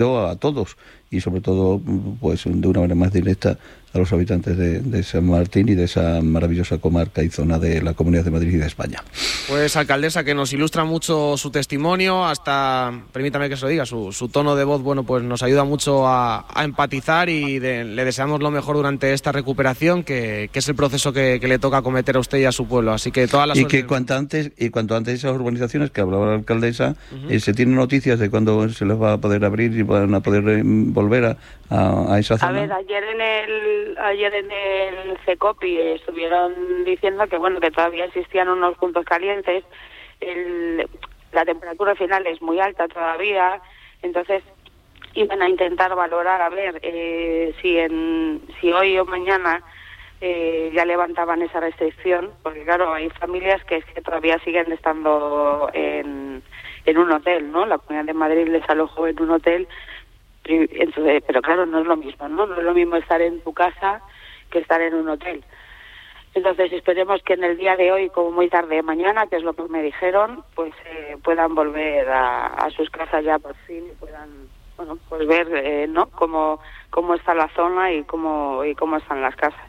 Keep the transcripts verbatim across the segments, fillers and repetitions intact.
a todos y sobre todo pues de una manera más directa a los habitantes de, de San Martín y de esa maravillosa comarca y zona de la Comunidad de Madrid y de España. Pues alcaldesa, que nos ilustra mucho su testimonio, hasta, permítame que se lo diga, su, su tono de voz, bueno, pues nos ayuda mucho a, a empatizar y de, le deseamos lo mejor durante esta recuperación, que, que es el proceso que, que le toca acometer a usted y a su pueblo, así que todas las y que cuanto antes y cuanto antes esas urbanizaciones que hablaba la alcaldesa, uh-huh. eh, se tienen noticias de cuándo se les va a poder abrir y van a poder eh, volver a, a, a esa zona. A ver, ayer en el ayer en el CECOPI estuvieron diciendo que bueno que todavía existían unos puntos calientes, el, la temperatura final es muy alta todavía, entonces iban a intentar valorar a ver eh, si en si hoy o mañana eh, ya levantaban esa restricción, porque claro, hay familias que, que todavía siguen estando en, en un hotel, ¿no? La Comunidad de Madrid les alojó en un hotel. Entonces, pero claro, no es lo mismo, ¿no? No es lo mismo estar en tu casa que estar en un hotel. Entonces esperemos que en el día de hoy, como muy tarde de mañana, que es lo que me dijeron, pues eh, puedan volver a, a sus casas ya por fin y puedan, bueno, pues ver, eh, ¿no? Cómo cómo está la zona y cómo y cómo están las casas.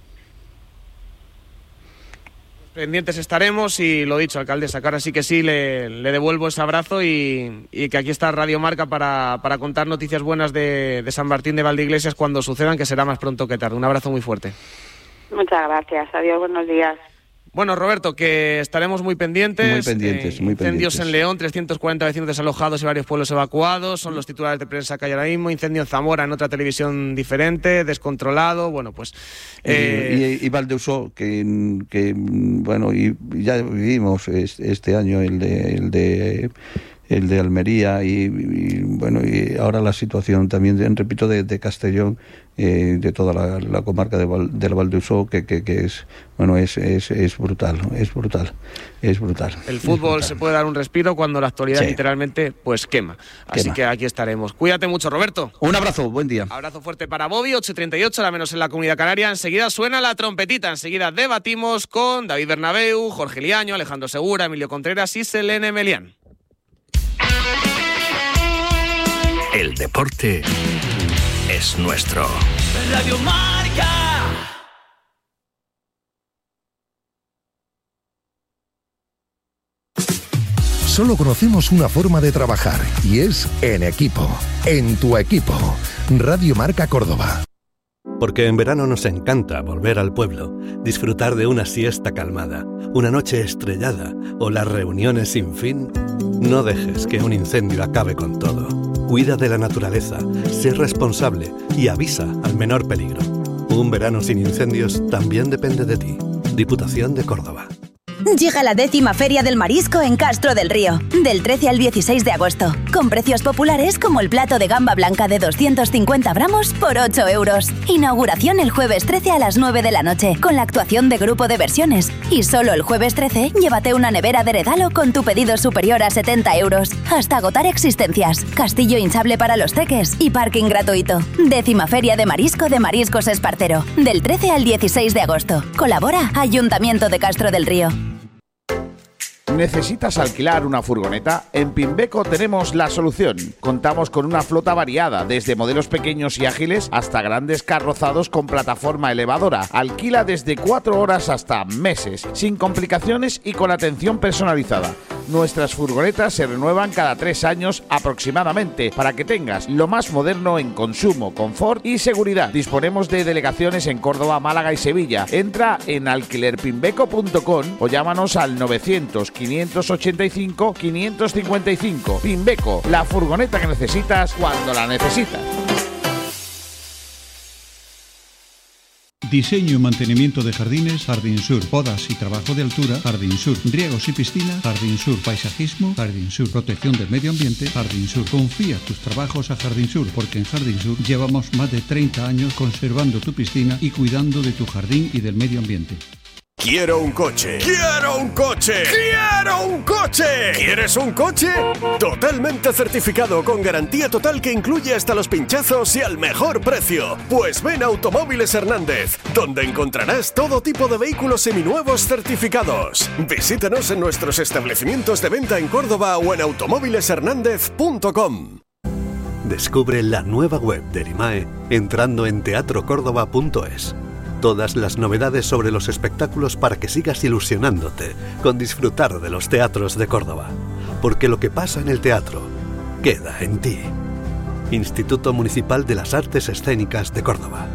Pendientes estaremos y lo dicho, alcaldesa, que ahora sí que sí le, le devuelvo ese abrazo y, y que aquí está Radio Marca para, para contar noticias buenas de, de San Martín de Valdeiglesias cuando sucedan, que será más pronto que tarde. Un abrazo muy fuerte. Muchas gracias. Adiós, buenos días. Bueno, Roberto, que estaremos muy pendientes. Muy pendientes, eh, muy incendios pendientes. en León, trescientos cuarenta vecinos desalojados y varios pueblos evacuados. Son los titulares de prensa que hay ahora mismo. Incendio en Zamora, en otra televisión diferente, descontrolado. Bueno, pues... Eh... Y, y, y Valdeusó, que, que, bueno, y ya vivimos este año el de... El de el de Almería y, y bueno y ahora la situación también, repito, de, de Castellón, eh, de toda la, la comarca de Val, del Valdeusó, que, que, que es bueno es, es es brutal, es brutal, es brutal. El fútbol brutal. Se puede dar un respiro cuando la actualidad sí. literalmente pues quema. Así quema. Que aquí estaremos. Cuídate mucho, Roberto. Un abrazo, buen día. Abrazo fuerte para Bobby, ocho y treinta y ocho, la menos en la Comunidad Canaria. Enseguida suena la trompetita, enseguida debatimos con David Bernabéu, Jorge Liaño, Alejandro Segura, Emilio Contreras y Selene Melián. El deporte es nuestro. Radio Marca. Solo conocemos una forma de trabajar y es en equipo. En tu equipo. Radio Marca Córdoba. Porque en verano nos encanta volver al pueblo, disfrutar de una siesta calmada, una noche estrellada o las reuniones sin fin. No dejes que un incendio acabe con todo. Cuida de la naturaleza, sé responsable y avisa al menor peligro. Un verano sin incendios también depende de ti. Diputación de Córdoba. Llega la décima Feria del Marisco en Castro del Río, del trece al dieciséis de agosto, con precios populares como el plato de gamba blanca de doscientos cincuenta gramos por ocho euros. Inauguración el jueves trece a las nueve de la noche, con la actuación de Grupo de Versiones. Y solo el jueves trece, llévate una nevera de regalo con tu pedido superior a setenta euros, hasta agotar existencias, castillo hinchable para los teques y parking gratuito. Décima Feria de Marisco de Mariscos Espartero, del trece al dieciséis de agosto. Colabora Ayuntamiento de Castro del Río. ¿Necesitas alquilar una furgoneta? En Pimbeco tenemos la solución. Contamos con una flota variada, desde modelos pequeños y ágiles hasta grandes carrozados con plataforma elevadora. Alquila desde cuatro horas hasta meses, sin complicaciones y con atención personalizada. Nuestras furgonetas se renuevan cada tres años aproximadamente, para que tengas lo más moderno en consumo, confort y seguridad. Disponemos de delegaciones en Córdoba, Málaga y Sevilla. Entra en alquiler pimbeco punto com o llámanos al novecientos, quinientos ochenta y cinco, quinientos cincuenta y cinco. Pimbeco, la furgoneta que necesitas cuando la necesitas. Diseño y mantenimiento de jardines, Jardín Sur. Podas y trabajo de altura, Jardín Sur. Riegos y piscina, Jardín Sur. Paisajismo, Jardín Sur. Protección del medio ambiente, Jardín Sur. Confía tus trabajos a Jardín Sur, porque en Jardín Sur llevamos más de treinta años conservando tu piscina y cuidando de tu jardín y del medio ambiente. Quiero un coche. ¡Quiero un coche! ¡Quiero un coche! ¿Quieres un coche? Totalmente certificado, con garantía total que incluye hasta los pinchazos y al mejor precio. Pues ven a Automóviles Hernández, donde encontrarás todo tipo de vehículos seminuevos certificados. Visítanos en nuestros establecimientos de venta en Córdoba o en automóviles hernández punto com. Descubre la nueva web de Erimae entrando en teatro córdoba punto es. Todas las novedades sobre los espectáculos para que sigas ilusionándote con disfrutar de los teatros de Córdoba. Porque lo que pasa en el teatro queda en ti. Instituto Municipal de las Artes Escénicas de Córdoba.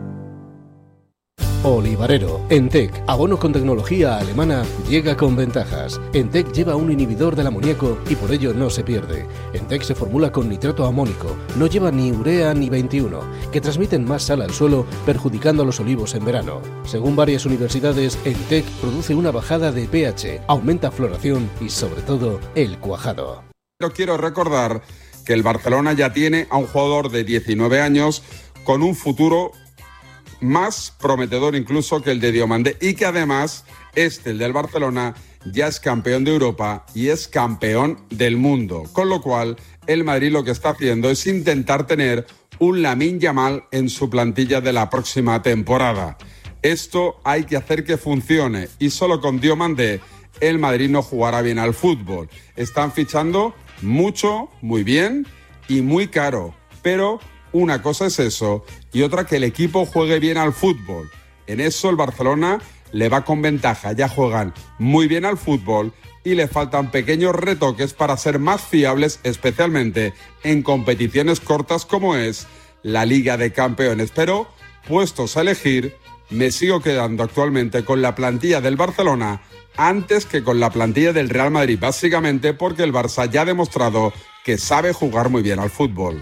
Olivarero, Entec, abono con tecnología alemana, llega con ventajas. Entec lleva un inhibidor del amoníaco y por ello no se pierde. Entec se formula con nitrato amónico, no lleva ni urea ni veintiuno, que transmiten más sal al suelo, perjudicando a los olivos en verano. Según varias universidades, Entec produce una bajada de pH, aumenta floración y sobre todo el cuajado. Pero quiero recordar que el Barcelona ya tiene a un jugador de diecinueve años con un futuro más prometedor incluso que el de Diomandé, y que además este, el del Barcelona, ya es campeón de Europa y es campeón del mundo, con lo cual el Madrid lo que está haciendo es intentar tener un Lamine Yamal en su plantilla de la próxima temporada. Esto hay que hacer que funcione y solo con Diomandé el Madrid no jugará bien al fútbol. Están fichando mucho, muy bien y muy caro, pero una cosa es eso y otra que el equipo juegue bien al fútbol. En eso el Barcelona le va con ventaja, ya juegan muy bien al fútbol y le faltan pequeños retoques para ser más fiables, especialmente en competiciones cortas como es la Liga de Campeones. Pero, puestos a elegir, me sigo quedando actualmente con la plantilla del Barcelona antes que con la plantilla del Real Madrid, básicamente porque el Barça ya ha demostrado que sabe jugar muy bien al fútbol.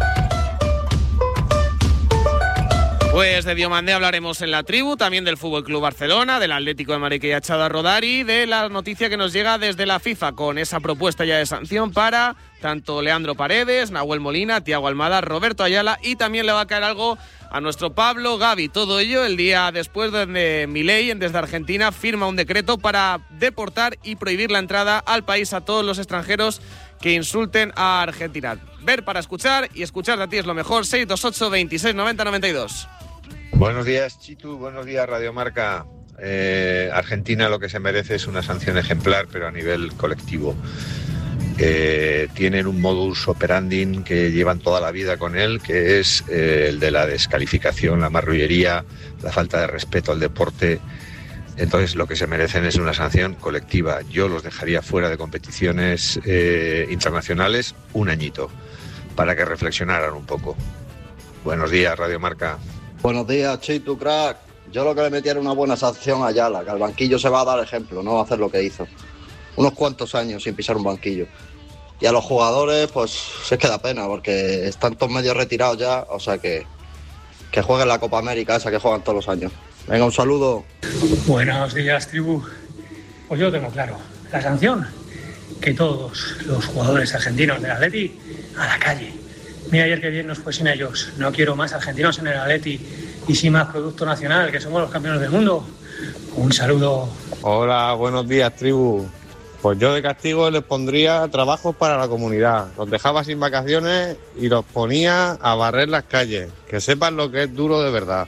Pues de Diomandé hablaremos en la tribu, también del F C Barcelona, del Atlético de Madrid que ya ha echado a rodar y de la noticia que nos llega desde la FIFA con esa propuesta ya de sanción para tanto Leandro Paredes, Nahuel Molina, Thiago Almada, Roberto Ayala y también le va a caer algo a nuestro Pablo Gavi. Todo ello el día después de Milei, desde Argentina, firma un decreto para deportar y prohibir la entrada al país a todos los extranjeros que insulten a Argentina. Ver para escuchar y escuchar de ti es lo mejor. seis dos ocho, veintiséis, noventa, noventa y dos. Buenos días, Chitu. Buenos días, Radio Marca. Eh, Argentina lo que se merece es una sanción ejemplar, pero a nivel colectivo. Eh, tienen un modus operandi que llevan toda la vida con él, que es eh, el de la descalificación, la marrullería, la falta de respeto al deporte. Entonces lo que se merecen es una sanción colectiva. Yo los dejaría fuera de competiciones eh, internacionales un añito, para que reflexionaran un poco. Buenos días, Radio Marca. Buenos días, Chitu, crack. Yo lo que le metiera una buena sanción a Ayala, que al banquillo se va a dar ejemplo, no va a hacer lo que hizo. Unos cuantos años sin pisar un banquillo. Y a los jugadores, pues, se queda pena, porque están todos medio retirados ya, o sea que, que jueguen la Copa América, esa que juegan todos los años. Venga, un saludo. Buenos días, tribu. Pues yo lo tengo claro. La sanción, que todos los jugadores argentinos del Atleti a la calle. Mira, ayer que bien nos fue sin ellos. No quiero más argentinos en el Atleti y sin más producto nacional, que somos los campeones del mundo. Un saludo. Hola, buenos días, tribu. Pues yo de castigo les pondría trabajos para la comunidad. Los dejaba sin vacaciones y los ponía a barrer las calles. Que sepan lo que es duro de verdad.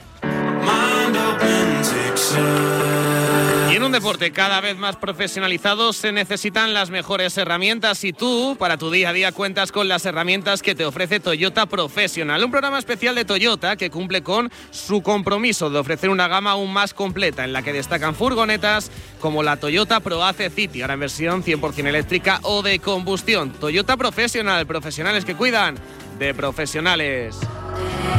Y en un deporte cada vez más profesionalizado se necesitan las mejores herramientas y tú, para tu día a día, cuentas con las herramientas que te ofrece Toyota Professional, un programa especial de Toyota que cumple con su compromiso de ofrecer una gama aún más completa en la que destacan furgonetas como la Toyota ProAce City, ahora en versión cien por ciento eléctrica o de combustión. Toyota Professional, profesionales que cuidan de profesionales.